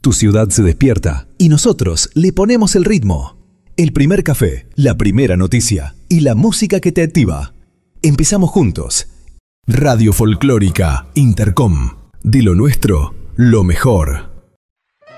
Tu ciudad se despierta y nosotros le ponemos el ritmo. El primer café, la primera noticia y la música que te activa. Empezamos juntos. Radio Folclórica Intercom. De lo nuestro, lo mejor.